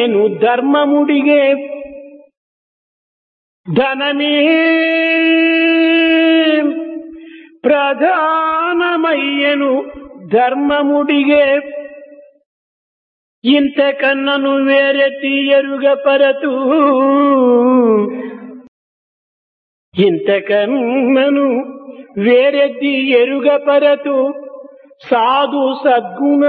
ధనమేను ధర్మముడిగే ధనమే ప్రధానమయ్యను ధర్మముడిగే ఇంతకన్నను వేరెత్తి ఎరుగపరతు ఇంతకన్నను వేరెత్తి ఎరుగపరతు సాధు సద్గుణ